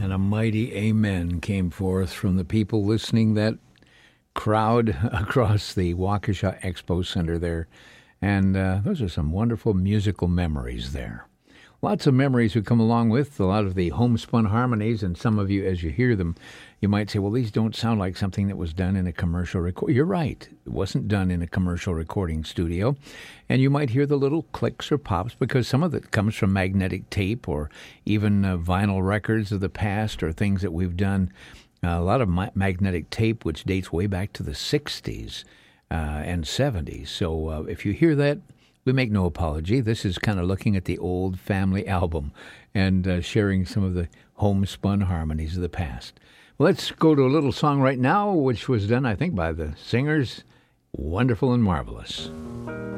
And a mighty amen came forth from the people listening, that crowd across the Waukesha Expo Center there. And those are some wonderful musical memories there. Lots of memories would come along with a lot of the homespun harmonies, and some of you, as you hear them, you might say, well, these don't sound like something that was done in a commercial record. You're right. It wasn't done in a commercial recording studio. And you might hear the little clicks or pops because some of it comes from magnetic tape or even vinyl records of the past or things that we've done. A lot of magnetic tape, which dates way back to the 60s and 70s. So if you hear that, we make no apology. This is kind of looking at the old family album and sharing some of the homespun harmonies of the past. Let's go to a little song right now, which was done, I think, by the Singers. Wonderful and Marvelous.